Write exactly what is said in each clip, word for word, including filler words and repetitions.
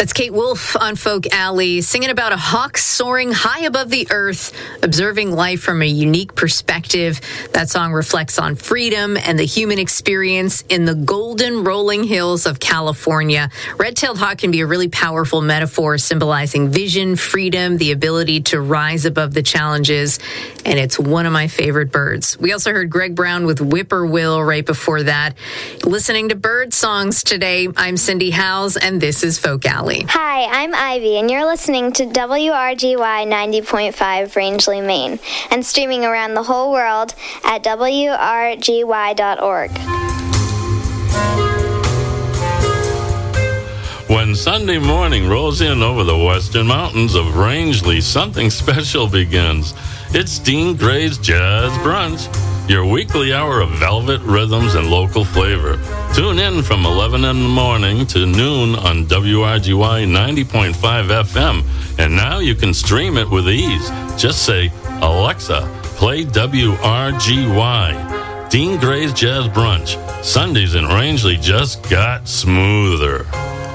That's Kate Wolf on Folk Alley, singing about a hawk soaring high above the earth, observing life from a unique perspective. That song reflects on freedom and the human experience in the golden rolling hills of California. Red-tailed hawk can be a really powerful metaphor symbolizing vision, freedom, the ability to rise above the challenges, and it's one of my favorite birds. We also heard Greg Brown with Whippoorwill right before that. Listening to bird songs today, I'm Cindy Howes, and this is Folk Alley. Hi, I'm Ivy, and you're listening to W R G Y ninety point five Rangeley, Maine, and streaming around the whole world at W R G Y dot org. When Sunday morning rolls in over the western mountains of Rangeley, something special begins. It's Dean Gray's Jazz Brunch, your weekly hour of velvet rhythms and local flavor. Tune in from eleven in the morning to noon on W R G Y ninety point five F M. And now you can stream it with ease. Just say, Alexa, play W R G Y. Dean Gray's Jazz Brunch. Sundays in Rangeley just got smoother.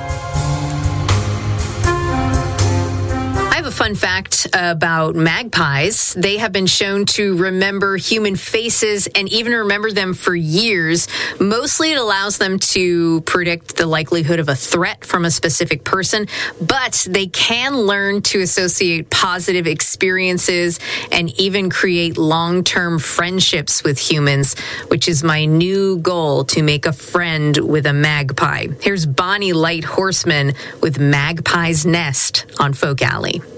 Fun fact about magpies. They have been shown to remember human faces and even remember them for years. Mostly it allows them to predict the likelihood of a threat from a specific person, but they can learn to associate positive experiences and even create long-term friendships with humans, which is my new goal, to make a friend with a magpie. Here's Bonnie Light Horseman with Magpie's Nest on Folk Alley.